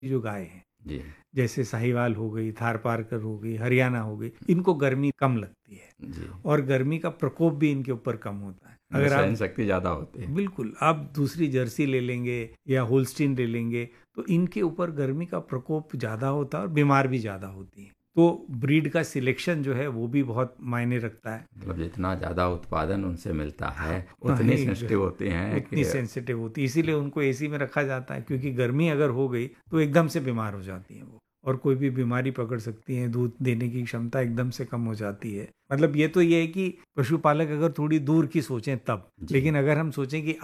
जो गाय हैं जी जैसे साहिवाल हो गई, थारपारकर हो गई, हरियाणा हो गई, इनको गर्मी कम लगती है जी, और गर्मी का प्रकोप भी इनके ऊपर कम होता है। इनमें अगर सहन आप शक्ति ज़्यादा होती है। बिल्कुल आप दूसरी जर्सी ले लेंगे या होल्स्टीन ले लेंगे तो इनके ऊपर गर्मी का प्रकोप ज़्यादा होता है और बीमार भी ज़्यादा होती है। तो ब्रीड का सिलेक्शन जो है वो भी बहुत मायने रखता है। मतलब जितना ज़्यादा उत्पादन उनसे मिलता है उतना उतनी ही सेंसिटिव होती हैं उतनी कि सेंसिटिव होती है, इसीलिए उनको एसी में रखा जाता है क्योंकि गर्मी अगर हो गई तो एकदम से बीमार हो जाती हैं वो और कोई भी बीमारी पकड़ सकती है, दूध देने की क्षमता एकदम से कम हो जाती है। मतलब ये है कि पशुपालक अगर थोड़ी दूर की सोचें तब, जी लेकिन अगर हम सोचें कि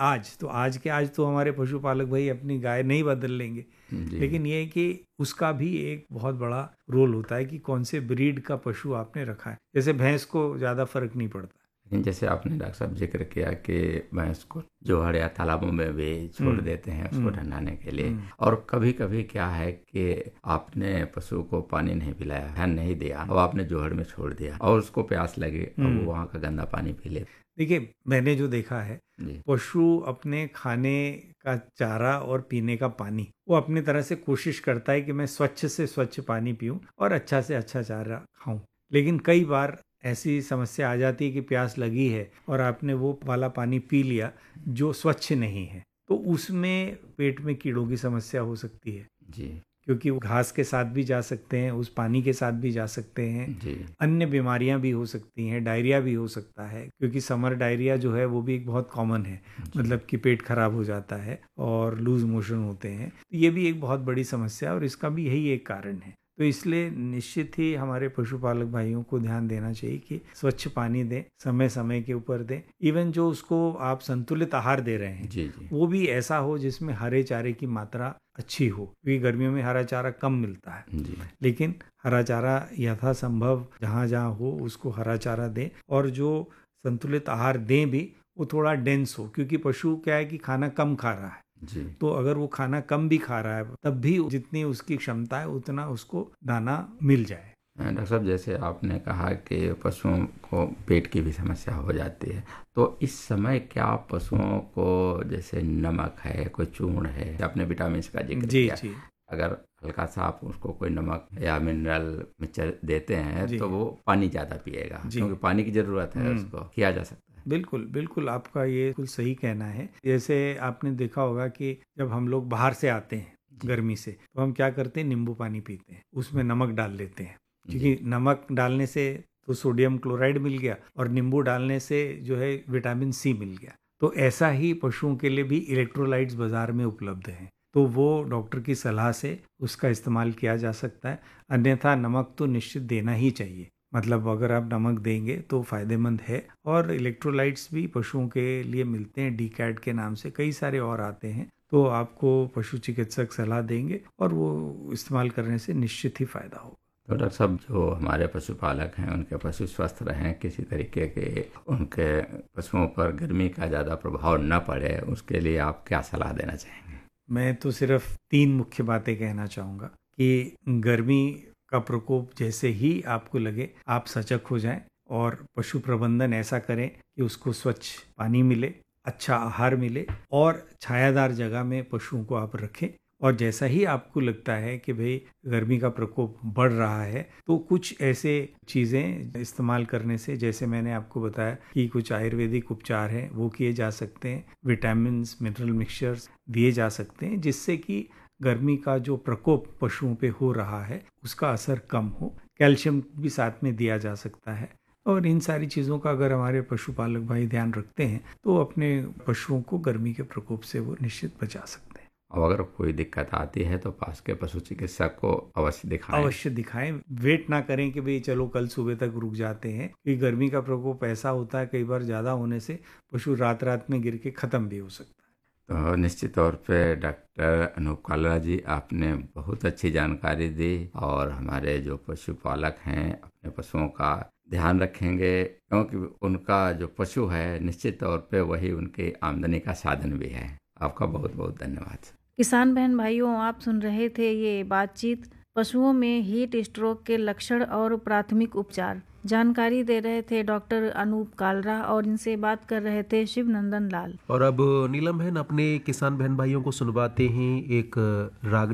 आज तो हमारे पशुपालक भाई अपनी गाय नहीं बदल लेंगे, जी। लेकिन ये है कि उसका भी एक बहुत बड़ा रोल होता है कि कौन से ब्रीड का पशु आपने रखा है। जैसे भैंस को ज़्यादा फर्क नहीं पड़ता। लेकिन जैसे आपने डॉक्टर साहब जिक्र किया कि भैंस को जोहड़ या तालाबों में भी छोड़ देते हैं उसको ठंडाने के लिए, और कभी कभी क्या है कि आपने पशु को पानी नहीं पिलाया, ध्यान नहीं दिया, अब आपने जोहड़ में छोड़ दिया और उसको प्यास लगी और वो वहाँ का गंदा पानी पी ले। देखिए मैंने जो देखा है, जी पशु अपने खाने का चारा और पीने का पानी वो अपनी तरह से कोशिश करता है कि मैं स्वच्छ से स्वच्छ पानी पीऊं और अच्छा से अच्छा चारा खाऊं। लेकिन कई बार ऐसी समस्या आ जाती है कि प्यास लगी है और आपने वो वाला पानी पी लिया जो स्वच्छ नहीं है, तो उसमें पेट में कीड़ों की समस्या हो सकती है जी क्योंकि वो घास के साथ भी जा सकते हैं, उस पानी के साथ भी जा सकते हैं। जी अन्य बीमारियां भी हो सकती हैं, डायरिया भी हो सकता है क्योंकि समर डायरिया जो है वो भी एक बहुत कॉमन है, मतलब कि पेट खराब हो जाता है और लूज मोशन होते हैं। तो ये भी एक बहुत बड़ी समस्या है और इसका भी यही एक कारण है। तो इसलिए निश्चित ही हमारे पशुपालक भाइयों को ध्यान देना चाहिए कि स्वच्छ पानी दें, समय समय के ऊपर दें। इवन जो उसको आप संतुलित आहार दे रहे हैं जी जी वो भी ऐसा हो जिसमें हरे चारे की मात्रा अच्छी हो, क्योंकि गर्मियों में हरा चारा कम मिलता है। जी लेकिन हरा चारा यथासंभव जहाँ जहाँ हो उसको हरा चारा दें और जो संतुलित आहार दें भी वो थोड़ा डेंस हो, क्योंकि पशु क्या है कि खाना कम खा रहा है। जी। तो अगर वो खाना कम भी खा रहा है तब भी जितनी उसकी क्षमता है उतना उसको दाना मिल जाए। डॉक्टर साहब जैसे आपने कहा कि पशुओं को पेट की भी समस्या हो जाती है, तो इस समय क्या पशुओं को जैसे नमक है, कोई चूर्ण है, आपने विटामिन का जिक्र जी किया, जी अगर हल्का सा आप उसको कोई नमक या मिनरल मिक्सचर देते हैं जी तो वो पानी ज़्यादा पिएगा, जी क्योंकि पानी की ज़रूरत है, उसको किया जा सकता है। बिल्कुल बिल्कुल, आपका ये बिल्कुल सही कहना है। जैसे आपने देखा होगा कि जब हम लोग बाहर से आते हैं गर्मी से तो हम क्या करते हैं, नींबू पानी पीते हैं, उसमें नमक डाल लेते हैं, क्योंकि नमक डालने से तो सोडियम क्लोराइड मिल गया और नींबू डालने से जो है विटामिन सी मिल गया। तो ऐसा ही पशुओं के लिए भी इलेक्ट्रोलाइट्स बाजार में उपलब्ध हैं, तो वो डॉक्टर की सलाह से उसका इस्तेमाल किया जा सकता है। अन्यथा नमक तो निश्चित देना ही चाहिए, मतलब अगर आप नमक देंगे तो फायदेमंद है। और इलेक्ट्रोलाइट्स भी पशुओं के लिए मिलते हैं, डीकैट के नाम से, कई सारे और आते हैं, तो आपको पशु चिकित्सक सलाह देंगे और वो इस्तेमाल करने से निश्चित ही फायदा होगा। तो डॉक्टर साहब जो हमारे पशुपालक हैं उनके पशु स्वस्थ रहें, किसी तरीके के उनके पशुओं पर गर्मी का ज़्यादा प्रभाव न पड़े, उसके लिए आप क्या सलाह देना चाहेंगे? मैं तो सिर्फ 3 मुख्य बातें कहना चाहूँगा कि गर्मी का प्रकोप जैसे ही आपको लगे आप सजग हो जाएं और पशु प्रबंधन ऐसा करें कि उसको स्वच्छ पानी मिले, अच्छा आहार मिले और छायादार जगह में पशुओं को आप रखें। और जैसा ही आपको लगता है कि भाई गर्मी का प्रकोप बढ़ रहा है तो कुछ ऐसे चीज़ें इस्तेमाल करने से, जैसे मैंने आपको बताया कि कुछ आयुर्वेदिक उपचार हैं वो किए जा सकते हैं, विटामिन्स मिनरल मिक्सचर्स दिए जा सकते हैं, जिससे कि गर्मी का जो प्रकोप पशुओं पे हो रहा है उसका असर कम हो। कैल्शियम भी साथ में दिया जा सकता है और इन सारी चीज़ों का अगर हमारे पशुपालक भाई ध्यान रखते हैं तो अपने पशुओं को गर्मी के प्रकोप से वो निश्चित बचा सकते हैं। और अगर कोई दिक्कत आती है तो पास के पशु चिकित्सक को अवश्य दिखाएं। अवश्य दिखाएं, वेट ना करें कि भाई चलो कल सुबह तक रुक जाते हैं, क्योंकि गर्मी का प्रकोप ऐसा होता है कई बार ज़्यादा होने से पशु रात रात में गिर के ख़त्म भी हो सकता है। तो निश्चित तौर पे डॉक्टर अनूप कालरा जी, आपने बहुत अच्छी जानकारी दी और हमारे जो पशुपालक हैं अपने पशुओं का ध्यान रखेंगे, क्योंकि उनका जो पशु है निश्चित तौर पे वही उनकी आमदनी का साधन भी है। आपका बहुत बहुत धन्यवाद। किसान बहन भाइयों, आप सुन रहे थे ये बातचीत पशुओं में हीट स्ट्रोक के लक्षण और प्राथमिक उपचार। जानकारी दे रहे थे डॉक्टर अनूप कालरा और इनसे बात कर रहे थे शिवनंदन लाल। और अब नीलम बहन अपने किसान बहन भाइयों को सुनवाते हैं एक रागनी।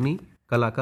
कलाकार